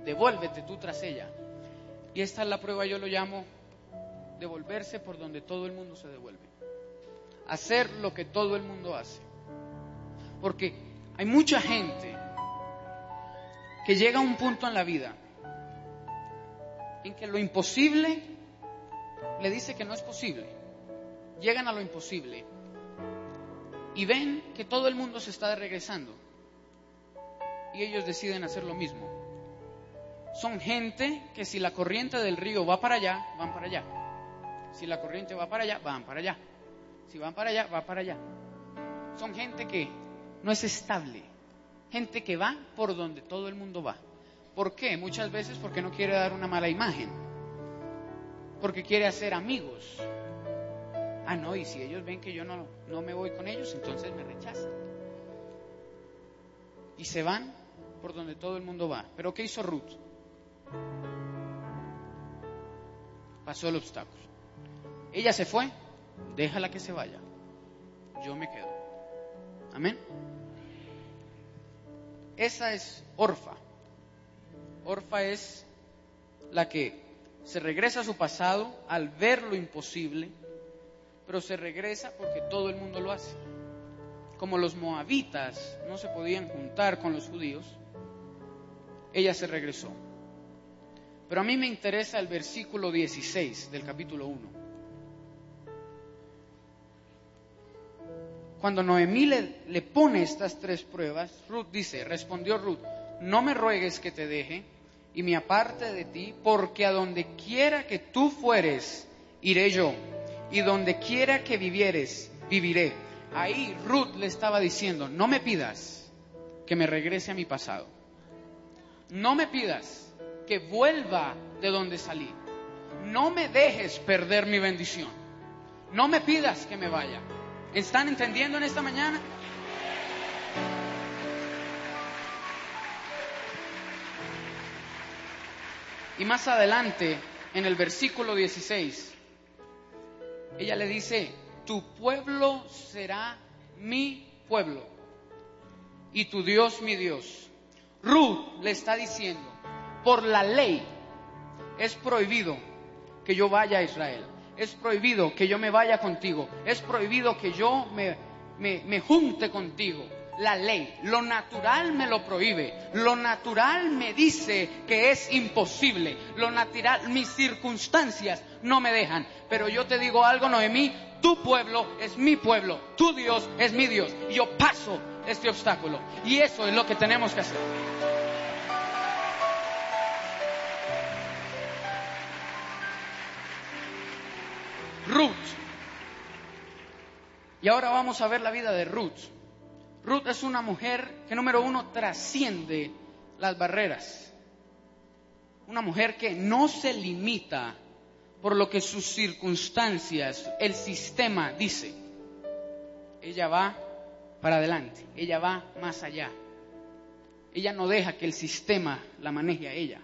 devuélvete tú tras ella. Y esta es la prueba, yo lo llamo devolverse por donde todo el mundo se devuelve. Hacer lo que todo el mundo hace. Porque hay mucha gente que llega a un punto en la vida en que lo imposible le dice que no es posible. Llegan a lo imposible y ven que todo el mundo se está regresando y ellos deciden hacer lo mismo. Son gente que si la corriente del río va para allá, van para allá. Si la corriente va para allá, van para allá. Si van para allá, va para allá. Son gente que no es estable. Gente que va por donde todo el mundo va. ¿Por qué? Muchas veces porque no quiere dar una mala imagen. Porque quiere hacer amigos. Ah, no, y si ellos ven que yo no me voy con ellos, entonces me rechazan. Y se van por donde todo el mundo va. ¿Pero qué hizo Ruth? Pasó el obstáculo. Ella se fue, déjala que se vaya. Yo me quedo. Amén. Esa es Orfa. Orfa es la que se regresa a su pasado al ver lo imposible, pero se regresa porque todo el mundo lo hace. Como los moabitas no se podían juntar con los judíos, ella se regresó. Pero a mí me interesa el versículo 16 del capítulo 1. Cuando Noemí le pone estas tres pruebas, Ruth dice, respondió Ruth, no me ruegues que te deje y me aparte de ti, porque a donde quiera que tú fueres, iré yo, y donde quiera que vivieres, viviré. Ahí Ruth le estaba diciendo, no me pidas que me regrese a mi pasado. No me pidas que vuelva de donde salí. No me dejes perder mi bendición. No me pidas que me vaya. ¿Están entendiendo en esta mañana? Y más adelante, en el versículo 16, ella le dice, tu pueblo será mi pueblo y tu Dios mi Dios. Ruth le está diciendo, por la ley es prohibido que yo vaya a Israel. Es prohibido que yo me vaya contigo. Es prohibido que yo me junte contigo. La ley, lo natural me lo prohíbe. Lo natural me dice que es imposible. Lo natural, mis circunstancias no me dejan. Pero yo te digo algo, Noemí, tu pueblo es mi pueblo. Tu Dios es mi Dios. Y yo paso este obstáculo. Y eso es lo que tenemos que hacer. Ruth. Y ahora vamos a ver la vida de Ruth. Ruth es una mujer que, número uno, trasciende las barreras. Una mujer que no se limita por lo que sus circunstancias, el sistema dice. Ella va para adelante, ella va más allá. Ella no deja que el sistema la maneje a ella.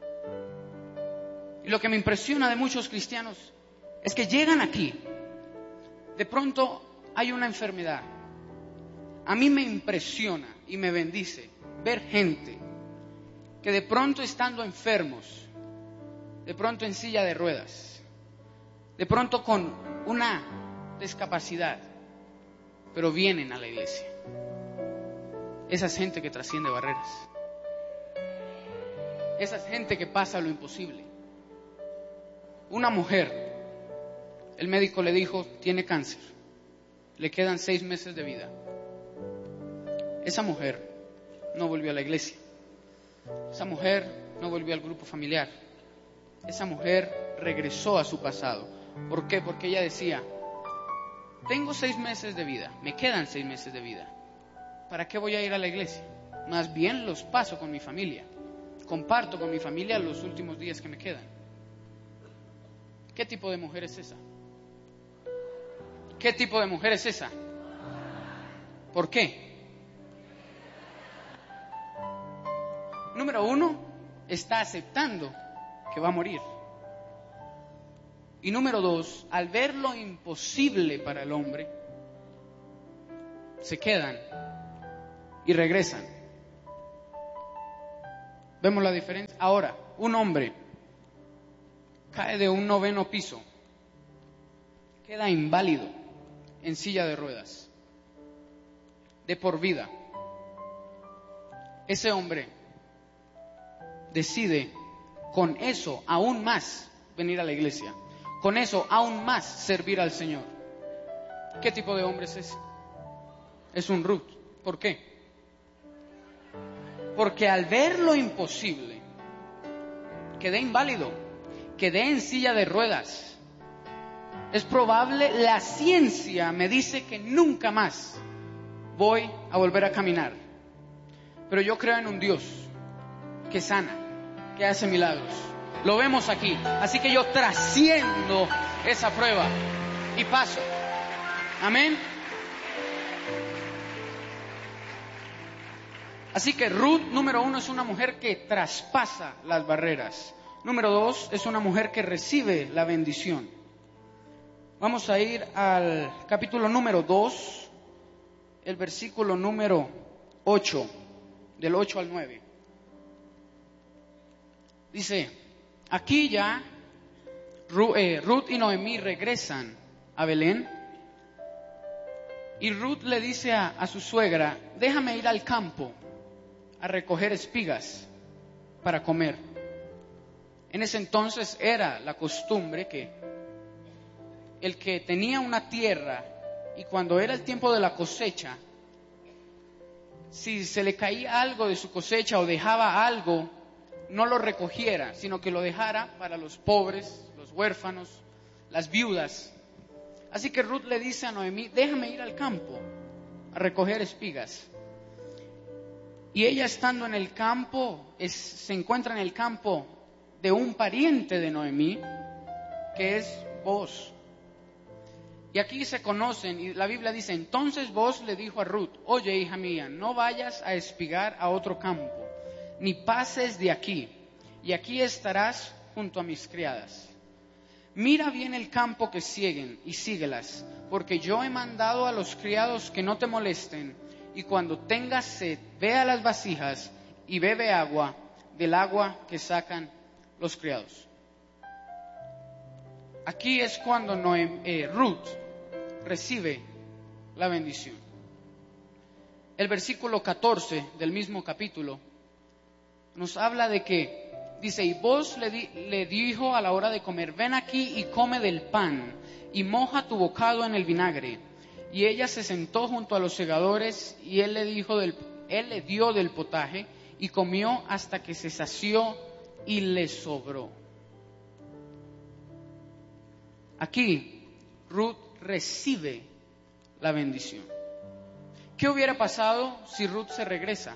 Y lo que me impresiona de muchos cristianos es que llegan aquí, de pronto hay una enfermedad. A mí me impresiona y me bendice ver gente que de pronto estando enfermos, de pronto en silla de ruedas, de pronto con una discapacidad, pero vienen a la iglesia. Esa es gente que trasciende barreras. Esa es gente que pasa lo imposible. Una mujer, el médico le dijo, tiene cáncer, le quedan 6 meses de vida. Esa mujer no volvió a la iglesia. Esa mujer no volvió al grupo familiar. Esa mujer regresó a su pasado. ¿Por qué? Porque ella decía, tengo 6 meses de vida, me quedan 6 meses de vida. ¿Para qué voy a ir a la iglesia? Más bien los paso con mi familia. Comparto con mi familia los últimos días que me quedan. ¿Qué tipo de mujer es esa? ¿Qué tipo de mujer es esa? ¿Por qué? Número uno, está aceptando que va a morir. Y número dos, al ver lo imposible para el hombre, se quedan y regresan. ¿Vemos la diferencia? Ahora, un hombre cae de un 9º piso, queda inválido en silla de ruedas, de por vida. Ese hombre decide con eso aún más venir a la iglesia, con eso aún más servir al Señor. ¿Qué tipo de hombre es ese? Es un Ruth. ¿Por qué? Porque al ver lo imposible, quedé inválido, quedé en silla de ruedas. Es probable, la ciencia me dice que nunca más voy a volver a caminar. Pero yo creo en un Dios que sana, que hace milagros. Lo vemos aquí. Así que yo trasciendo esa prueba y paso. Amén. Así que Ruth, número 1, es una mujer que traspasa las barreras. Número 2, es una mujer que recibe la bendición. Vamos a ir al capítulo número 2, el versículo número 8, del 8 al 9. Dice, aquí ya Ruth y Noemí regresan a Belén. Y Ruth le dice a su suegra, déjame ir al campo a recoger espigas para comer. En ese entonces era la costumbre que el que tenía una tierra y cuando era el tiempo de la cosecha, si se le caía algo de su cosecha o dejaba algo, no lo recogiera, sino que lo dejara para los pobres, los huérfanos, las viudas. Así que Ruth le dice a Noemí, déjame ir al campo a recoger espigas. Y ella estando en el campo, se encuentra en el campo de un pariente de Noemí, que es Boaz. Y aquí se conocen, y la Biblia dice, entonces Boaz le dijo a Ruth, oye hija mía, no vayas a espigar a otro campo, ni pases de aquí, y aquí estarás junto a mis criadas. Mira bien el campo que siguen y síguelas, porque yo he mandado a los criados que no te molesten, y cuando tengas sed, ve a las vasijas y bebe agua del agua que sacan los criados. Aquí es cuando Ruth recibe la bendición. El versículo 14 del mismo capítulo nos habla de que, dice, y Boaz le dijo a la hora de comer, ven aquí y come del pan, y moja tu bocado en el vinagre. Y ella se sentó junto a los segadores, y él le dio del potaje, y comió hasta que se sació y le sobró. Aquí Ruth recibe la bendición. ¿Qué hubiera pasado si Ruth se regresa?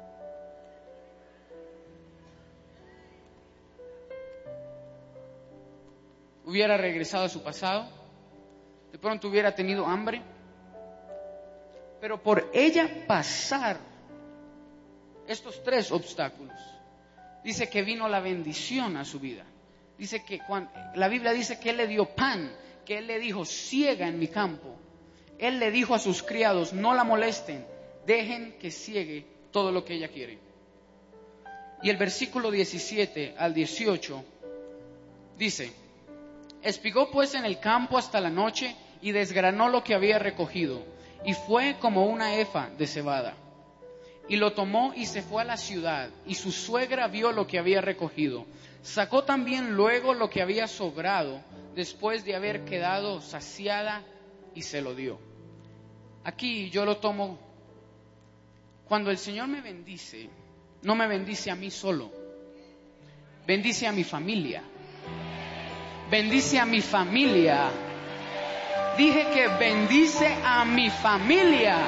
¿Hubiera regresado a su pasado? ¿De pronto hubiera tenido hambre? Pero por ella pasar estos 3 obstáculos, dice que vino la bendición a su vida. Dice que la Biblia dice que él le dio pan, que él le dijo, siega en mi campo. Él le dijo a sus criados, no la molesten, dejen que siegue todo lo que ella quiere. Y el versículo 17 al 18 dice, espigó pues en el campo hasta la noche y desgranó lo que había recogido, y fue como una efa de cebada. Y lo tomó y se fue a la ciudad, y su suegra vio lo que había recogido. Sacó también luego lo que había sobrado, después de haber quedado saciada, y se lo dio. Aquí yo lo tomo, cuando el Señor me bendice, no me bendice a mí solo, bendice a mi familia. Bendice a mi familia. Dije que bendice a mi familia.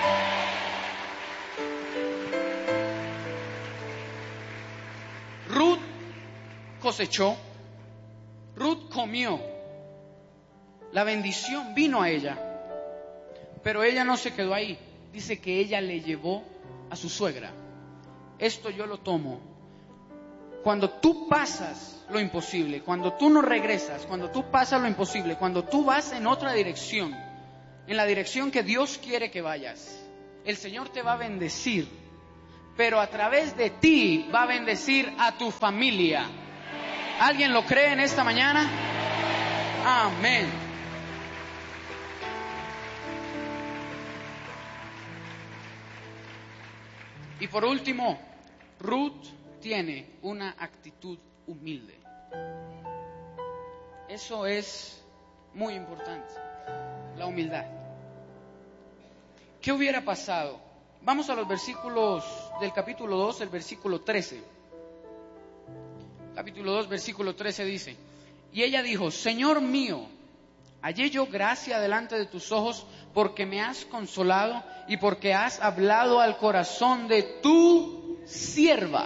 Ruth cosechó, Ruth comió, la bendición vino a ella, pero ella no se quedó ahí. Dice que ella le llevó a su suegra. Esto yo lo tomo. Cuando tú pasas lo imposible, cuando tú no regresas, cuando tú pasas lo imposible, cuando tú vas en otra dirección, en la dirección que Dios quiere que vayas, el Señor te va a bendecir, pero a través de ti va a bendecir a tu familia. ¿Alguien lo cree en esta mañana? Amén. Y por último, Ruth tiene una actitud humilde. Eso es muy importante, la humildad. ¿Qué hubiera pasado? Vamos a los versículos del capítulo 2, el versículo 13. Capítulo 2, versículo 13 dice: y ella dijo: Señor mío, hallé yo gracia delante de tus ojos, porque me has consolado y porque has hablado al corazón de tu sierva.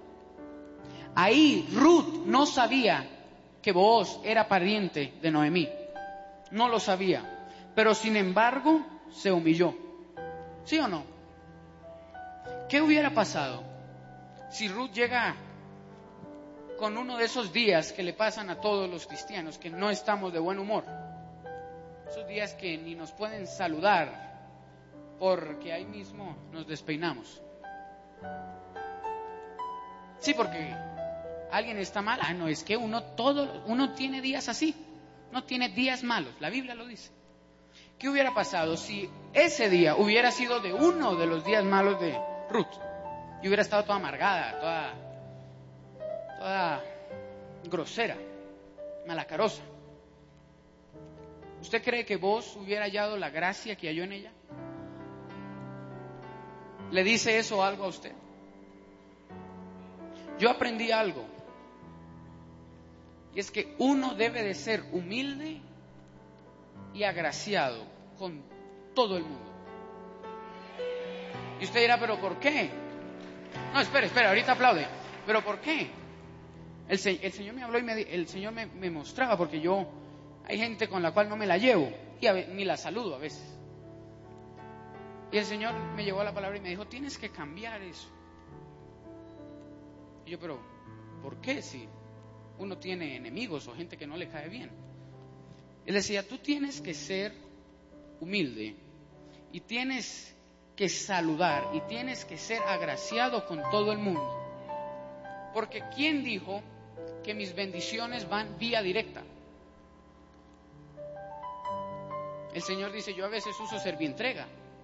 Ahí Ruth no sabía que Booz era pariente de Noemí. No lo sabía. Pero sin embargo, se humilló. ¿Sí o no? ¿Qué hubiera pasado si Ruth llega con uno de esos días que le pasan a todos los cristianos, que no estamos de buen humor? Esos días que ni nos pueden saludar porque ahí mismo nos despeinamos. Sí, porque alguien está mal. No, es que uno tiene días así, no tiene días malos, la Biblia lo dice. ¿Qué hubiera pasado si ese día hubiera sido de uno de los días malos de Ruth? Y hubiera estado toda amargada, toda grosera, malacarosa. ¿Usted cree que Booz hubiera hallado la gracia que halló en ella? ¿Le dice eso algo a usted? Yo aprendí algo, y es que uno debe de ser humilde y agraciado con todo el mundo. Y usted dirá: ¿pero por qué? No, espere, ahorita aplaude. ¿Pero por qué? El Señor me habló y el Señor me mostraba, porque hay gente con la cual no me la llevo y ni la saludo a veces. Y el Señor me llevó a la palabra y me dijo: tienes que cambiar eso. Y yo: pero ¿por qué? Si uno tiene enemigos o gente que no le cae bien. Él decía: tú tienes que ser humilde y tienes que saludar y tienes que ser agraciado con todo el mundo. Porque ¿quién dijo que mis bendiciones van vía directa? El Señor dice: yo a veces uso servientrega,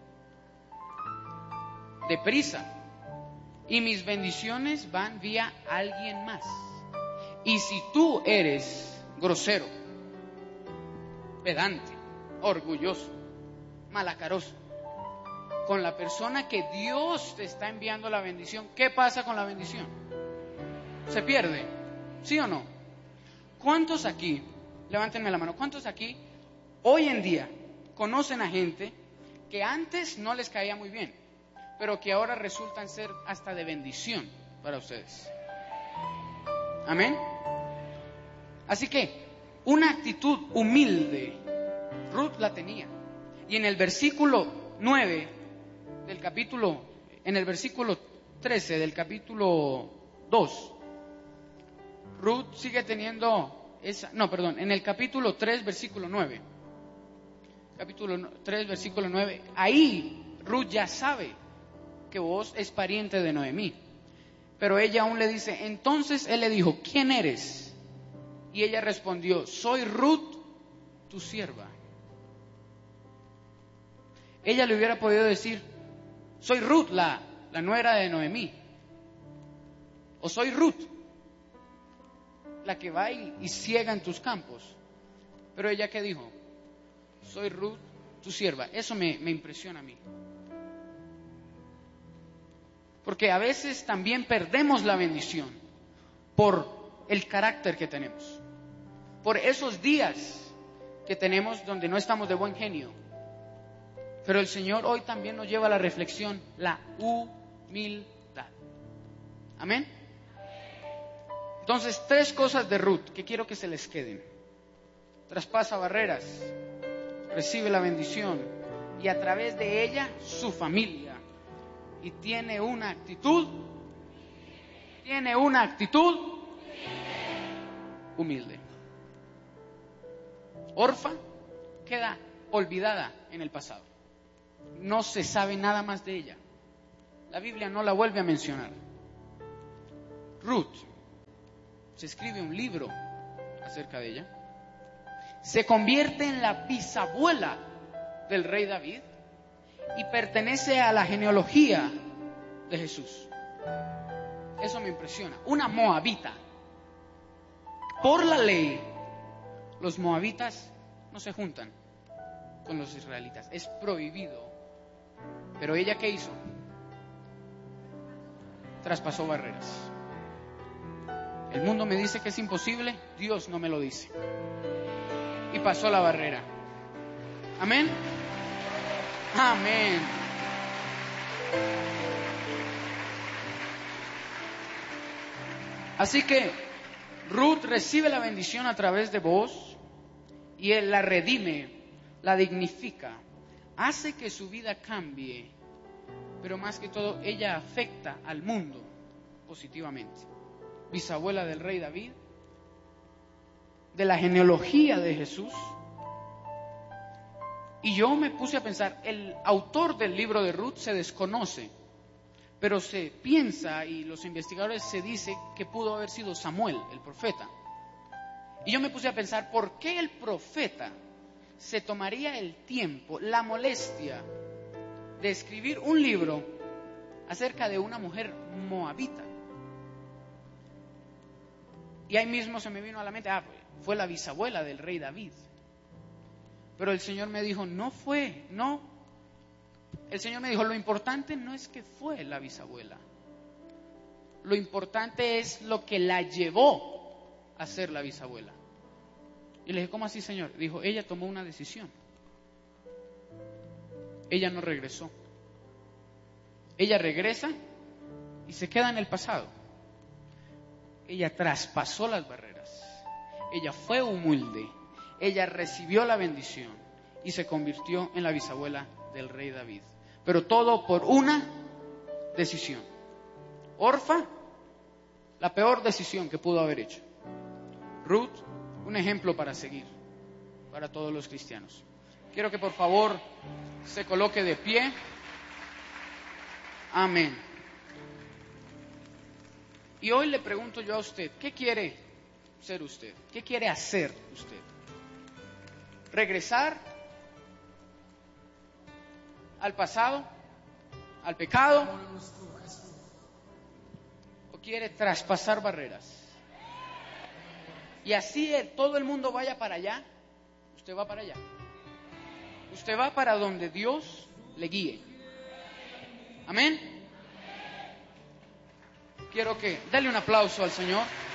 deprisa, y mis bendiciones van vía alguien más. Y si tú eres grosero, pedante, orgulloso, malacaroso con la persona que Dios te está enviando la bendición, ¿qué pasa con la bendición? ¿Se pierde? ¿Sí o no? ¿Cuántos aquí, levántenme la mano, cuántos aquí hoy en día conocen a gente que antes no les caía muy bien, pero que ahora resultan ser hasta de bendición para ustedes? Amén. Así que una actitud humilde Ruth la tenía. Y en el versículo 9 del capítulo, en el versículo 13 del capítulo 2, Ruth sigue teniendo en el capítulo 3, versículo 9. Capítulo 3, versículo 9. Ahí Ruth ya sabe que Booz es pariente de Noemí. Pero ella aún le dice: entonces él le dijo: ¿quién eres? Y ella respondió: soy Ruth, tu sierva. Ella le hubiera podido decir: soy Ruth, la nuera de Noemí. O soy Ruth, la que va y ciega en tus campos. Pero ella, ¿qué dijo? Soy Ruth, tu sierva. Eso me impresiona a mí. Porque a veces también perdemos la bendición por el carácter que tenemos, por esos días que tenemos donde no estamos de buen genio. Pero el Señor hoy también nos lleva a la reflexión, la humildad. Amén. Entonces, 3 cosas de Ruth que quiero que se les queden: traspasa barreras, recibe la bendición, y a través de ella su familia. Y tiene una actitud humilde. Orfa queda olvidada en el pasado. No se sabe nada más de ella. la Biblia no la vuelve a mencionar. Ruth, se escribe un libro acerca de ella. Se convierte en la bisabuela del rey David y pertenece a la genealogía de Jesús. Eso me impresiona. Una moabita. Por la ley, los moabitas no se juntan con los israelitas. Es prohibido. Pero ella, ¿qué hizo? Traspasó barreras. El mundo me dice que es imposible, Dios no me lo dice. Y pasó la barrera. Amén. Amén. Así que Ruth recibe la bendición a través de Booz y él la redime, la dignifica, hace que su vida cambie, pero más que todo ella afecta al mundo positivamente. Bisabuela del rey David, de la genealogía de Jesús. Y yo me puse a pensar, el autor del libro de Ruth se desconoce, pero se piensa y los investigadores se dice que pudo haber sido Samuel, el profeta. Y yo me puse a pensar, ¿por qué el profeta se tomaría el tiempo, la molestia de escribir un libro acerca de una mujer moabita? Y ahí mismo se me vino a la mente, fue la bisabuela del rey David. Pero el Señor me dijo, no fue, no. El Señor me dijo, lo importante no es que fue la bisabuela. Lo importante es lo que la llevó a ser la bisabuela. Y le dije, ¿cómo así, Señor? Dijo, ella tomó una decisión. Ella no regresó. Ella regresa y se queda en el pasado. Ella traspasó las barreras. Ella fue humilde. Ella recibió la bendición y se convirtió en la bisabuela del rey David. Pero todo por una decisión. Orfa, la peor decisión que pudo haber hecho. Ruth, un ejemplo para seguir para todos los cristianos. Quiero que por favor se coloque de pie. Amén. Y hoy le pregunto yo a usted, ¿qué quiere ser usted? ¿Qué quiere hacer usted? ¿Regresar al pasado, al pecado? ¿O quiere traspasar barreras? Y así todo el mundo vaya para allá, usted va para allá. Usted va para donde Dios le guíe. Amén. Quiero que dale un aplauso al Señor.